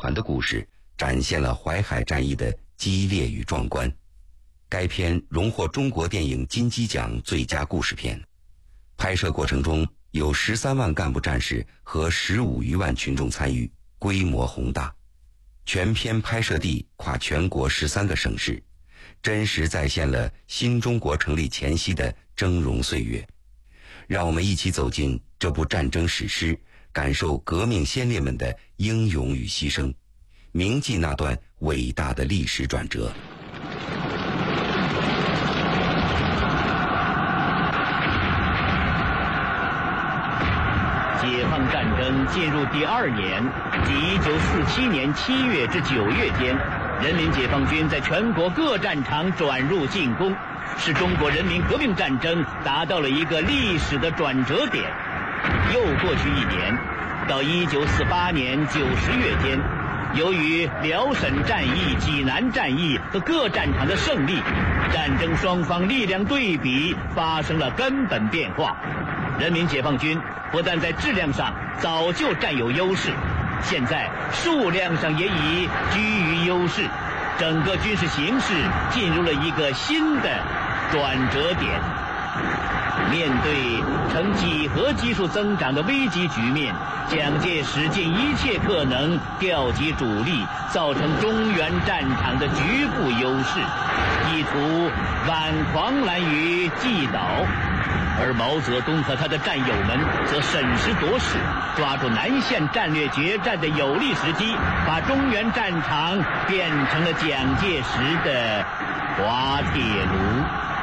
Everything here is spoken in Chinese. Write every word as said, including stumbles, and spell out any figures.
团的故事，展现了淮海战役的激烈与壮观。该片荣获中国电影金鸡奖最佳故事片。拍摄过程中有十三万干部战士和十五余万群众参与，规模宏大。全片拍摄地跨全国十三个省市，真实再现了新中国成立前夕的峥嵘岁月。让我们一起走进这部战争史诗，感受革命先烈们的英勇与牺牲，铭记那段伟大的历史转折。 解放战争进入第二年，即一九四七年七月至九月间，人民解放军在全国各战场转入进攻，使中国人民革命战争达到了一个历史的转折点。又过去一年，到一九四八年九十月间，由于辽沈战役、济南战役和各战场的胜利，战争双方力量对比发生了根本变化。人民解放军不但在质量上早就占有优势，现在数量上也已居于优势，整个军事形势进入了一个新的转折点。面对呈几何级数增长的危急局面，蒋介石尽一切可能调集主力，造成中原战场的局部优势，意图挽狂澜于既倒。而毛泽东和他的战友们则审时度势，抓住南线战略决战的有利时机，把中原战场变成了蒋介石的滑铁卢。